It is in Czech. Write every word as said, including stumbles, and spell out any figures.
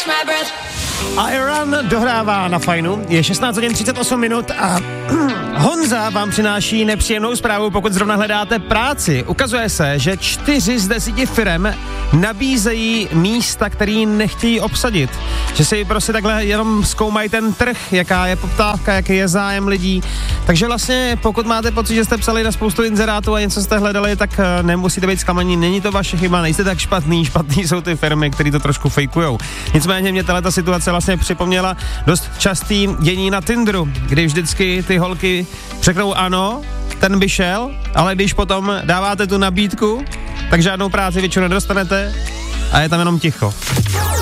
Iron dohrává na Fajnu, je šestnáct hodin třicet osm minut a Honza vám přináší nepříjemnou zprávu, pokud zrovna hledáte práci. Ukazuje se, že čtyři z deseti firem nabízejí místa, který nechtějí obsadit. Že si prostě takhle jenom zkoumají ten trh, jaká je poptávka, jaký je zájem lidí. Takže vlastně pokud máte pocit, že jste psali na spoustu inzerátů a něco jste hledali, tak nemusíte být zklamaní, není to vaše chyba, nejste tak špatný, špatný jsou ty firmy, které to trošku fejkujou. Nicméně mě tato situace vlastně připomněla dost častý dění na Tinderu, kdy vždycky ty holky řeknou ano, ten by šel, ale když potom dáváte tu nabídku, tak žádnou práci většinou nedostanete a je tam jenom ticho.